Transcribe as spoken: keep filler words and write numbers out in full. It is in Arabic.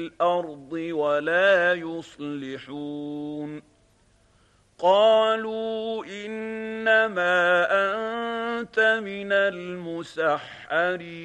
الأرض ولا يصلحون قالوا إنما أنت من المسحرين